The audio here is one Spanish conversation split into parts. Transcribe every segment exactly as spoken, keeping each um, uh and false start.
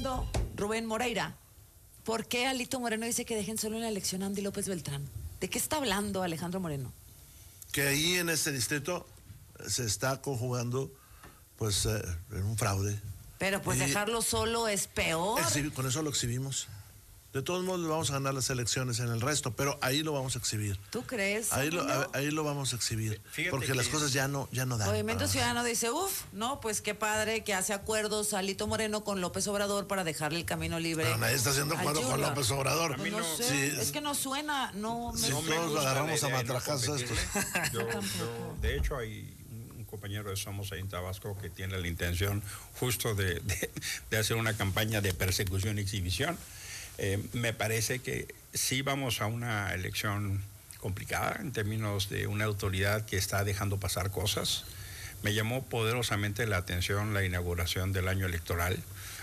diciendo Rubén Moreira? ¿Por qué Alito Moreno dice que dejen solo en la elección a Andy López Beltrán? ¿De qué está hablando Alejandro Moreno? Que ahí en este distrito se está conjugando pues eh, en un fraude. Pero pues y dejarlo solo es peor. Exhibir, con eso lo exhibimos. De todos modos vamos a ganar las elecciones en el resto, pero ahí lo vamos a exhibir. ¿Tú crees? Ahí lo, a, ahí lo vamos a exhibir. Fíjate porque las cosas ya no, ya no dan. Movimiento Ciudadano dice, uff, no, pues qué padre que hace acuerdos Alito Moreno con López Obrador para dejarle el camino libre. Pero nadie está haciendo acuerdo con López Obrador. Pues no, no sé, sí, es que no suena, no me, si no todos lo agarramos a matracazos esto. Yo, yo, de hecho, hay un compañero de Somos ahí en Tabasco que tiene la intención justo de, de, de hacer una campaña de persecución y exhibición. Eh, me parece que sí vamos a una elección complicada en términos de una autoridad que está dejando pasar cosas. Me llamó poderosamente la atención la inauguración del año electoral.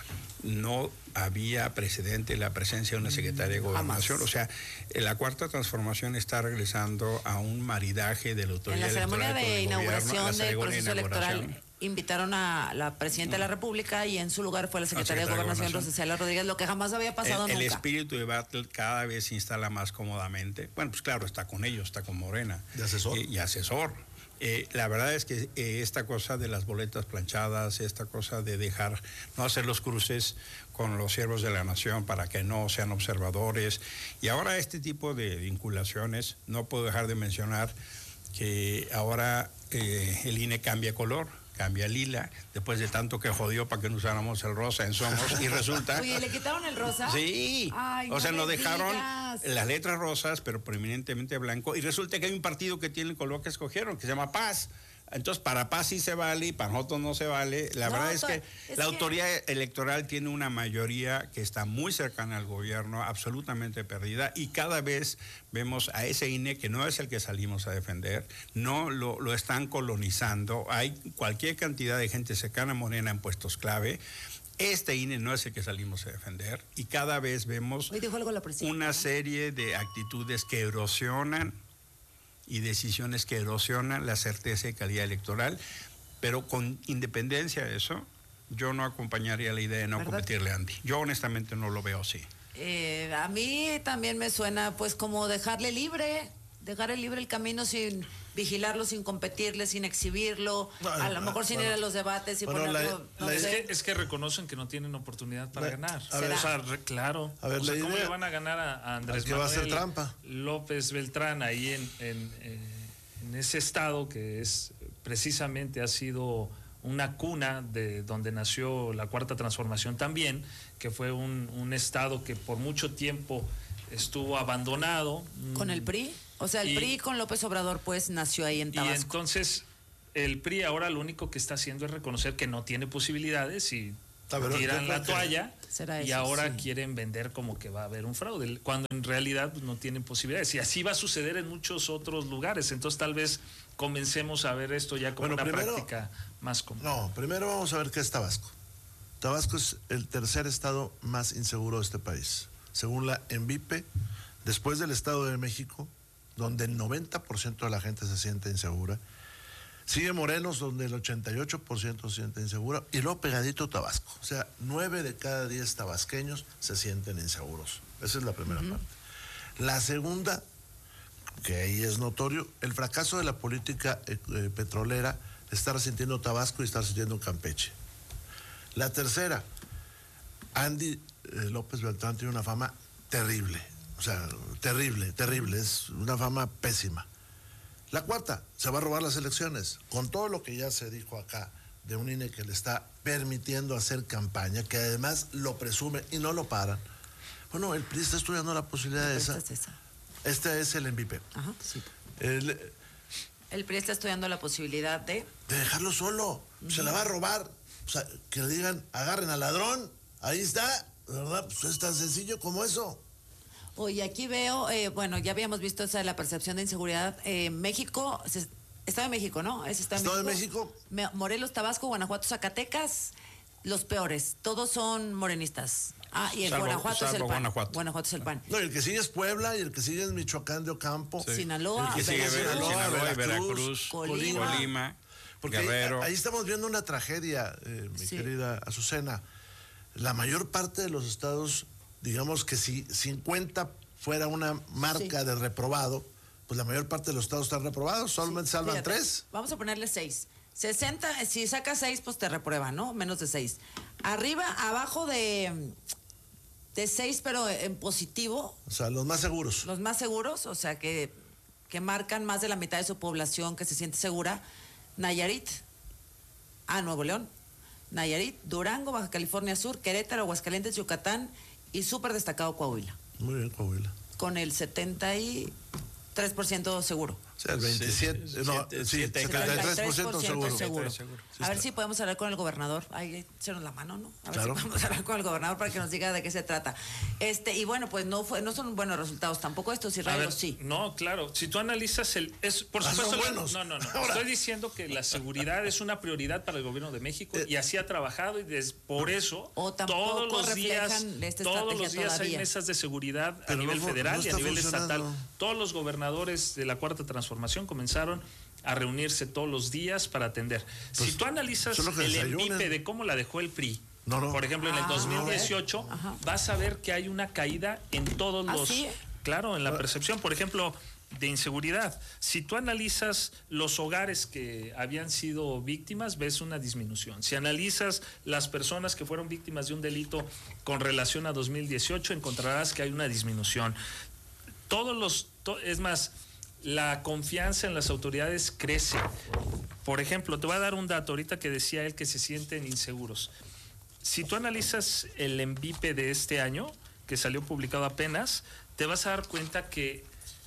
No había precedente la presencia de una secretaria de Gobernación. O sea, la Cuarta Transformación está regresando a un maridaje de la autoridad electoral. En la ceremonia de inauguración del proceso inauguración. electoral invitaron a la presidenta de la República y en su lugar fue la secretaria de Gobernación, Rosicela Rodríguez, lo que jamás había pasado el, nunca. El espíritu de battle cada vez se instala más cómodamente. Bueno, pues claro, está con ellos, está con Morena. De asesor. Y, y asesor. Eh, la verdad es que eh, esta cosa de las boletas planchadas, esta cosa de dejar, no hacer los cruces con los siervos de la nación para que no sean observadores, y ahora este tipo de vinculaciones, no puedo dejar de mencionar que ahora eh, el I N E cambia color, cambia lila, después de tanto que jodió para que no usáramos el rosa en Somos, y resulta... Oye, ¿le quitaron el rosa? Sí, Ay, o no sea, nos dejaron digas. las letras rosas, pero preeminentemente blanco, y resulta que hay un partido que tiene el color que escogieron, que se llama Paz. Entonces, para Paz sí se vale y para nosotros no se vale. La no, verdad es que es la que... autoridad electoral tiene una mayoría que está muy cercana al gobierno, absolutamente perdida, y cada vez vemos a ese I N E que no es el que salimos a defender, no lo, lo están colonizando. Hay cualquier cantidad de gente cercana a Morena en puestos clave. Este I N E no es el que salimos a defender, y cada vez vemos una serie de actitudes que erosionan y decisiones que erosionan la certeza y calidad electoral, pero con independencia de eso, yo no acompañaría la idea de no ¿verdad? Competirle a Andy. Yo honestamente no lo veo así. Eh, a mí también me suena pues como dejarle libre, dejarle libre el camino sin vigilarlo, sin competirle, sin exhibirlo, bueno, a lo mejor sin bueno, ir a los debates y bueno, ponerlo... La, no la, sé. es, que, es que reconocen que no tienen oportunidad para la, ganar. A ver, o sea, re, claro. A ver, o sea, ¿cómo idea, le van a ganar a, a Andrés Manuel va a hacer trampa? López Beltrán ahí en, en, en, en ese estado que es precisamente ha sido una cuna de donde nació la Cuarta Transformación también, que fue un, un estado que por mucho tiempo estuvo abandonado. ¿Con el P R I? O sea, el y, P R I con López Obrador pues nació ahí en Tabasco. Y entonces el P R I ahora lo único que está haciendo es reconocer que no tiene posibilidades y tiran la toalla y eso, ahora sí. quieren vender como que va a haber un fraude, cuando en realidad pues, no tienen posibilidades. Y así va a suceder en muchos otros lugares. Entonces tal vez comencemos a ver esto ya como bueno, una primero, práctica más común. No, primero vamos a ver qué es Tabasco. Tabasco es el tercer estado más inseguro de este país. Según la ENVIPE, después del Estado de México, donde el noventa por ciento de la gente se siente insegura, sigue Morelos, donde el ochenta y ocho por ciento se siente insegura, y luego pegadito Tabasco. O sea, nueve de cada diez tabasqueños se sienten inseguros. Esa es la primera uh-huh. parte. La segunda, que ahí es notorio, el fracaso de la política eh, eh, petrolera está resintiendo Tabasco y está resintiendo Campeche. La tercera, Andy eh, López Beltrán tiene una fama terrible, o sea, terrible, terrible, es una fama pésima. La cuarta, se va a robar las elecciones, con todo lo que ya se dijo acá de un I N E que le está permitiendo hacer campaña, que además lo presume y no lo paran. Bueno, el P R I está estudiando la posibilidad de esa. Es esa. Este es el ENVIPE. Ajá, sí. El, el P R I está estudiando la posibilidad de... De dejarlo solo, uh-huh. se la va a robar. O sea, que le digan, agarren al ladrón, ahí está, ¿verdad? Pues es tan sencillo como eso. Oye, aquí veo, eh, bueno, ya habíamos visto esa de la percepción de inseguridad. Eh, México, se, Estado de México, ¿no? ¿Es Estado, Estado de México? de México. Morelos, Tabasco, Guanajuato, Zacatecas, los peores. Todos son morenistas. Ah, y el salvo, Guanajuato es el P A N. Guanajuato. Guanajuato es el P A N. No, y el que sigue es Puebla, y el que sigue es Michoacán de Ocampo. Sí. Sinaloa, el que sigue Veracruz, Sinaloa, Veracruz, Veracruz, Colima. Colima Porque Guerrero. Ahí, ahí estamos viendo una tragedia, eh, mi sí. querida Azucena. la mayor parte de los estados, digamos que si cincuenta fuera una marca sí. de reprobado, pues la mayor parte de los estados están reprobados, solamente sí. salvan Fíjate, tres. Vamos a ponerle seis. sesenta, si sacas seis, pues te reprueban, ¿no? Menos de seis. Arriba, abajo de, de seis, pero en positivo. O sea, los más seguros. Los más seguros, o sea, que, que marcan más de la mitad de su población que se siente segura. Nayarit, ah, Nuevo León, Nayarit, Durango, Baja California Sur, Querétaro, Aguascalientes, Yucatán y súper destacado Coahuila. Muy bien, Coahuila. Con el setenta y tres por ciento seguro. O sea, el veintisiete, sí, no, sí, setenta y tres por ciento seguro. seguro. seguro. Sí, a ver si podemos hablar con el gobernador. Ahí échenos la mano, ¿no? A ver claro. si podemos hablar con el gobernador para que nos diga de qué se trata. Este, y bueno, pues no fue, no son buenos resultados tampoco estos, Israel, sí. No, claro. Si tú analizas el, es por ah, supuesto. Son buenos. No, no, no. Ahora. Estoy diciendo que la seguridad es una prioridad para el gobierno de México eh, y así ha trabajado y des, por eso todos los días, todos los días hay mesas de seguridad a Pero nivel no, federal no y a nivel estatal. Todos los gobernadores de la Cuarta Transformación comenzaron a reunirse todos los días para atender. Pues, si tú analizas el envipe de cómo la dejó el P R I, no, no. por ejemplo, en el ah, dos mil dieciocho, no, vas a ver que hay una caída en todos los... ¿Sí? Claro, en la percepción, por ejemplo, de inseguridad. Si tú analizas los hogares que habían sido víctimas, ves una disminución. Si analizas las personas que fueron víctimas de un delito con relación a dos mil dieciocho, encontrarás que hay una disminución. Todos los... To, es más... La confianza en las autoridades crece. Por ejemplo, te voy a dar un dato ahorita que decía él que se sienten inseguros. Si tú analizas el envipe de este año, que salió publicado apenas, te vas a dar cuenta que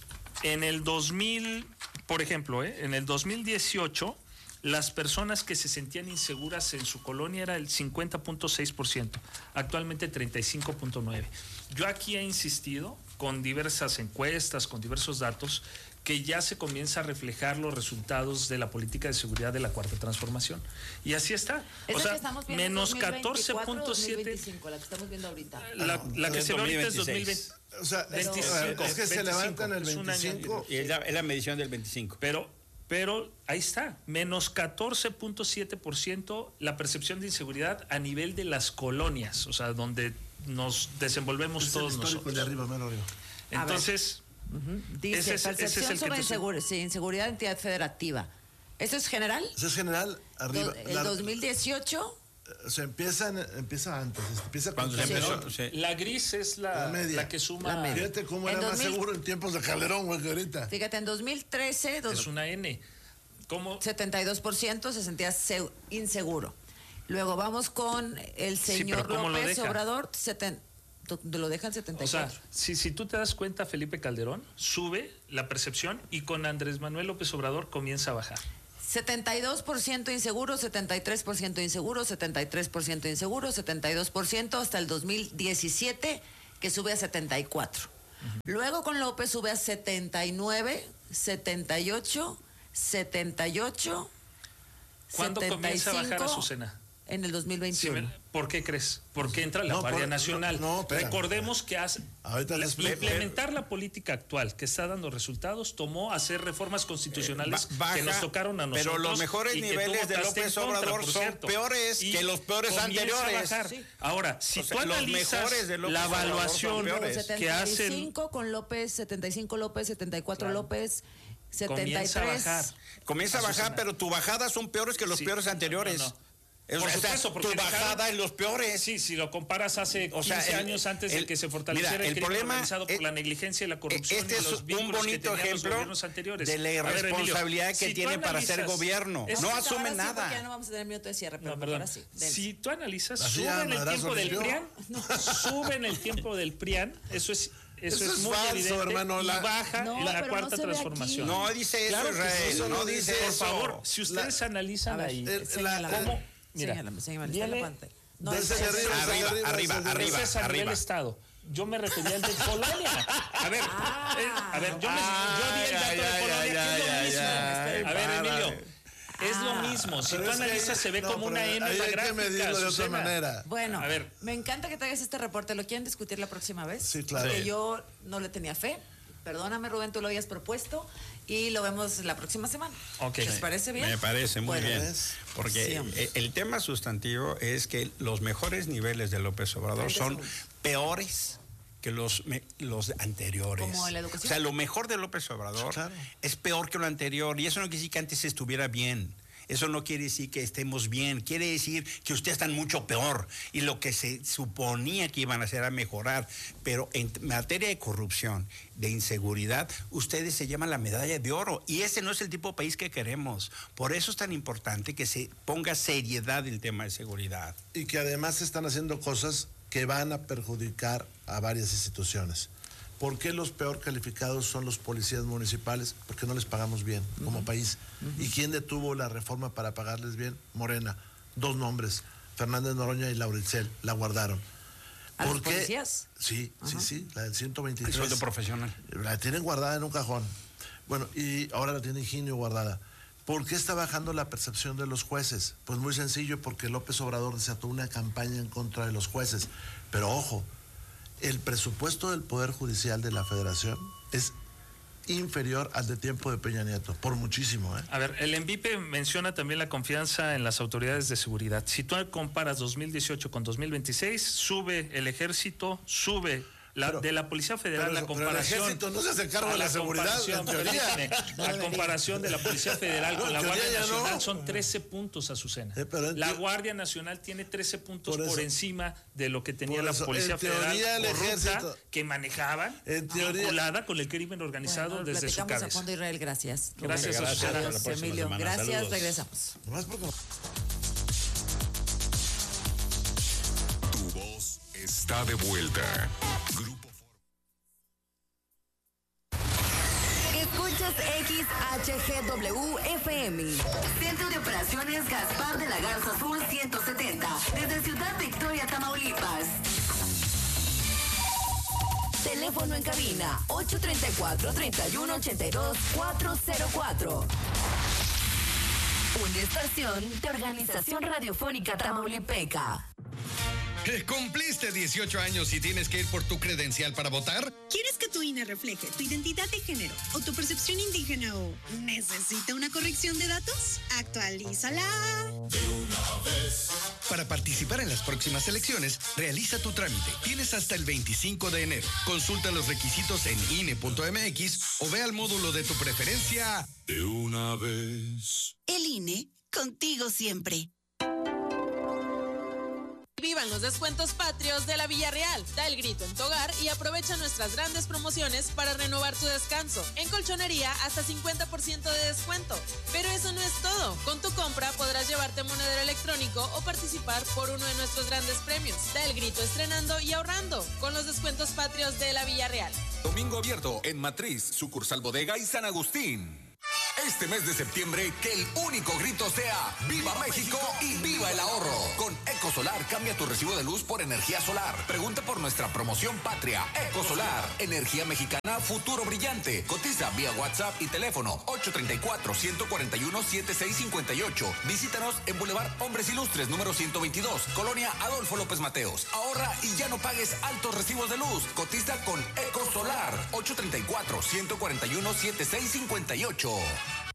en el dos mil, por ejemplo, ¿eh? en el dos mil dieciocho, las personas que se sentían inseguras en su colonia era el cincuenta punto seis por ciento, actualmente treinta y cinco punto nueve por ciento. Yo aquí he insistido con diversas encuestas, con diversos datos, que ya se comienza a reflejar los resultados de la política de seguridad de la Cuarta Transformación. Y así está. O sea, menos catorce punto siete. La que estamos viendo ahorita. La, la que se ve ahorita es dos mil veinte. O sea, veinticinco. Es que se levantan el veinticinco. Y es la, es la medición del veinticinco. Pero, pero ahí está. Menos catorce punto siete por ciento la percepción de inseguridad a nivel de las colonias. O sea, donde nos desenvolvemos es todos nosotros. De arriba, mero arriba. Entonces... Uh-huh. Dice, ese es, percepción ese es el sobre insegur- sí, inseguridad de entidad federativa. ¿Eso es general? Eso es general, arriba. ¿El la, dos mil dieciocho? O sea, empieza, empieza antes. Empieza cuando se empezó. Sí. La gris es la, la, la que suma. La Fíjate cómo era dos mil, más seguro en tiempos de Calderón, güey, que ahorita. Fíjate, en dos mil trece... Dos, es una N. ¿Cómo? setenta y dos por ciento se sentía se, inseguro. Luego vamos con el señor sí, López Obrador, setenta lo dejan setenta y cuatro. O sea, si, si tú te das cuenta, Felipe Calderón sube la percepción y con Andrés Manuel López Obrador comienza a bajar. setenta y dos por ciento inseguro, setenta y tres por ciento inseguro, setenta y tres por ciento inseguro, setenta y dos por ciento hasta el dos mil diecisiete, que sube a setenta y cuatro. Uh-huh. Luego con López sube a setenta y nueve, setenta y ocho, setenta y ocho, ¿cuándo setenta y cinco, comienza a bajar Azucena? En el dos mil veintiuno. Sí, ¿por qué crees? Porque entra la no, Guardia por, Nacional. No, no, Recordemos que hace, la, implementar la política actual que está dando resultados tomó hacer reformas constitucionales eh, baja, que nos tocaron a nosotros. Pero los mejores niveles de López Obrador son cierto, peores que los peores anteriores. Sí. Ahora, si o sea, tú analizas la evaluación que hacen... setenta y cinco con López, setenta y cinco López, setenta y cuatro claro. López... setenta y tres. Comienza a bajar. Comienza a bajar, pero tu bajada son peores que los sí, peores anteriores. No, no. Por o supuesto, sea, tu bajada en los peores. Sí, si lo comparas hace o sea, quince el, años antes el, de que se fortaleciera mira, el, el crimen organizado por la negligencia y la corrupción este y los es un bonito que ejemplo los gobiernos anteriores. De la irresponsabilidad ver, Emilio, que si tiene para ser gobierno. Es no que asume sí, nada. Ya no vamos a tener minuto de cierre, pero no, perdón. Sí, si tú analizas, suben el tiempo del PRIAN, suben el tiempo del PRIAN, eso es Eso, eso es, es muy falso, evidente, hermano. La, y baja no, la cuarta no transformación. No dice eso, claro Israel. Eso no dice eso. Por favor, si ustedes la, analizan ahí, ¿cómo? Mira, señálame, señálame, señálame. No, desde arriba, arriba, arriba, arriba, arriba, ese es a nivel Estado. Yo me refería al de Polonia. A ver, ah, eh, a ver, yo, me, yo di el dato ya, de Polonia, ya, que es lo mismo. Ya, a ver, Emilio, es lo mismo. Si tú analizas, se ve no, como una N en la gráfica. Hay que medirlo de otra manera. Bueno, a ver, me encanta que traigas este reporte. ¿Lo quieren discutir la próxima vez? Sí, claro. Porque yo no le tenía fe. Perdóname, Rubén, tú lo habías propuesto. y lo vemos la próxima semana. Okay. ¿Les parece bien? Me parece muy bueno, bien. Porque sí, el, el tema sustantivo es que los mejores niveles de López Obrador son peores que los, los anteriores. Como en la educación. O sea, lo mejor de López Obrador claro. es peor que lo anterior. Y eso no quiere decir que antes estuviera bien. Eso no quiere decir que estemos bien, quiere decir que ustedes están mucho peor y lo que se suponía que iban a hacer a mejorar, pero en materia de corrupción, de inseguridad, ustedes se llaman la medalla de oro y ese no es el tipo de país que queremos. Por eso es tan importante que se ponga seriedad en el tema de seguridad. Y que además se están haciendo cosas que van a perjudicar a varias instituciones. ¿Por qué los peor calificados son los policías municipales? Porque no les pagamos bien uh-huh. como país. Uh-huh. ¿Y quién detuvo la reforma para pagarles bien? Morena. Dos nombres, Fernández Noroña y Lauricel, la guardaron. ¿A los policías? Sí, uh-huh. sí, sí, la del ciento veintitrés. El sueldo profesional. La tienen guardada en un cajón. Bueno, y ahora la tiene Higinio guardada. ¿Por qué está bajando la percepción de los jueces? Pues muy sencillo, porque López Obrador desató una campaña en contra de los jueces. Pero ojo, el presupuesto del Poder Judicial de la Federación es inferior al de tiempo de Peña Nieto, por muchísimo. ¿eh? A ver, el ENVIPE menciona también la confianza en las autoridades de seguridad. Si tú comparas dos mil dieciocho con dos mil veintiséis, sube el ejército, sube... La, pero, de la Policía Federal, pero, la comparación... Pero el ejército no se hace cargo de la, la seguridad, en teoría. La comparación de la Policía Federal no, con la Guardia Nacional no. son trece puntos, Azucena. Eh, la Guardia Nacional tiene trece puntos por, por encima de lo que tenía la Policía Federal corrupta, que manejaban, vinculada con el crimen organizado bueno, desde su cabeza. A fondo, Israel, gracias. Gracias, gracias Azucena. Gracias, Emilio. Semana. Gracias, saludos. Regresamos. Tu voz está de vuelta. Grupo Escuchas X H G W F M. Centro de Operaciones Gaspar de la Garza Sur ciento setenta. Desde Ciudad Victoria, Tamaulipas. Teléfono en cabina ocho tres cuatro, tres uno ocho dos, cuatro cero cuatro. Una estación de Organización Radiofónica Tamaulipeca. ¿Cumpliste dieciocho años y tienes que ir por tu credencial para votar? ¿Quieres que tu I N E refleje tu identidad de género o tu percepción indígena o necesita una corrección de datos? Actualízala de una vez. Para participar en las próximas elecciones, realiza tu trámite. Tienes hasta el veinticinco de enero. Consulta los requisitos en I N E punto M X o ve al módulo de tu preferencia de una vez. El I N E, contigo siempre. Vivan los descuentos patrios de la Villarreal. Da el grito en tu hogar y aprovecha nuestras grandes promociones para renovar tu descanso. En colchonería, hasta cincuenta por ciento de descuento. Pero eso no es todo. Con tu compra podrás llevarte monedero electrónico o participar por uno de nuestros grandes premios. Da el grito estrenando y ahorrando con los descuentos patrios de la Villarreal. Domingo abierto en Matriz, sucursal Bodega y San Agustín. Este mes de septiembre, que el único grito sea ¡Viva México y viva el ahorro! Con Ecosolar, cambia tu recibo de luz por energía solar. Pregunta por nuestra promoción patria. Ecosolar, energía mexicana, futuro brillante. Cotiza vía WhatsApp y teléfono ocho tres cuatro, uno cuatro uno, siete seis cinco ocho. Visítanos en Boulevard Hombres Ilustres, número ciento veintidós, Colonia Adolfo López Mateos. Ahorra y ya no pagues altos recibos de luz. Cotiza con Ecosolar, ocho tres cuatro, uno cuatro uno, siete seis cinco ocho.